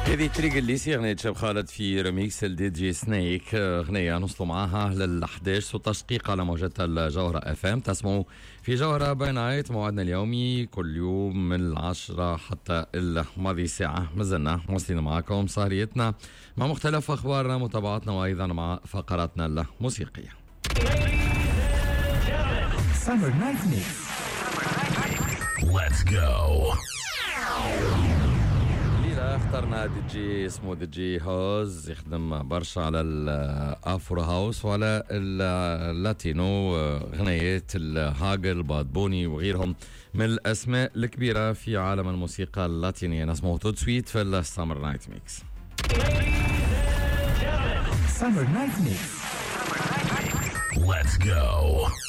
هذه طريق الليسي أغنية شاب خالد في ريميكس الدي جي سنيك. أغنية نوصلوا معاها لل 11 16 دقيقة على موجات الجوهرة اف ام. تسمعوا في جوهرة باي نايت، موعدنا اليومي كل يوم من 10 حتى الماضي ساعة. مازلنا مواصلين معاكم سهريتنا مع مختلف أخبارنا، متابعاتنا، وأيضا مع فقراتنا الموسيقية. Summer Night Mix. Let's go. اخترنا دي جي اسمه دي جي هوز، يخدم برشا على الافرو هاوس وعلى اللاتينو، غنيات الهاجل باد بوني وغيرهم من الاسماء الكبيره في عالم الموسيقى اللاتينيه. نسمعه تو سويت في السمر نايت ميكس. Summer Night Mix. Let's go.